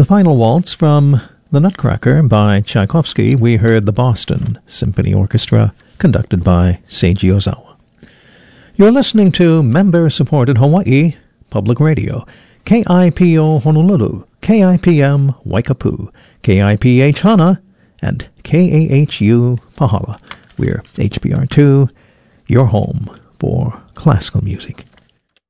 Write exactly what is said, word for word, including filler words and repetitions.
The final waltz from The Nutcracker by Tchaikovsky. We heard the Boston Symphony Orchestra, conducted by Seiji Ozawa. You're listening to member-supported Hawaii Public Radio, K I P O Honolulu, K I P M Waikapu, K I P H Hana, and K A H U Pahala. We're H B R two, your home for classical music.